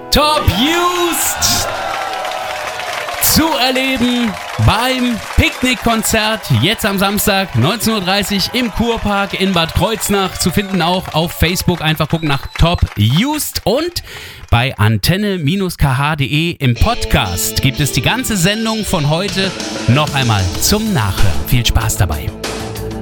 Top Used zu erleben beim Picknickkonzert jetzt am Samstag 19.30 Uhr im Kurpark in Bad Kreuznach. Zu finden auch auf Facebook. Einfach gucken nach Top Used. Und bei antenne-kh.de im Podcast gibt es die ganze Sendung von heute noch einmal zum Nachhören. Viel Spaß dabei.